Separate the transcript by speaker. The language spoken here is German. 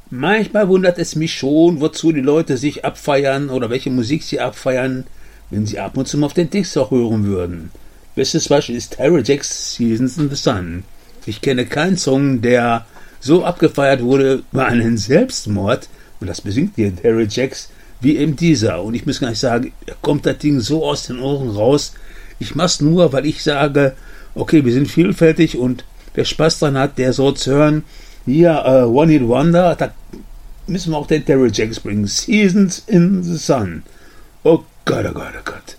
Speaker 1: Manchmal wundert es mich schon, wozu die Leute sich abfeiern oder welche Musik sie abfeiern, wenn sie ab und zu mal auf den Text auch hören würden. Bestes Beispiel ist Terry Jacks Seasons in the Sun. Ich kenne keinen Song, der so abgefeiert wurde über einen Selbstmord, und das besingt hier Terry Jacks, wie eben dieser. Und ich muss gar nicht sagen, er kommt das Ding so aus den Ohren raus. Ich mach's nur, weil ich sage, okay, wir sind vielfältig und wer Spaß dran hat, der soll's hören. Hier, One Hit Wonder, da müssen wir auch den Terry Jacks bringen. Seasons in the Sun. Oh Gott, oh Gott, oh Gott.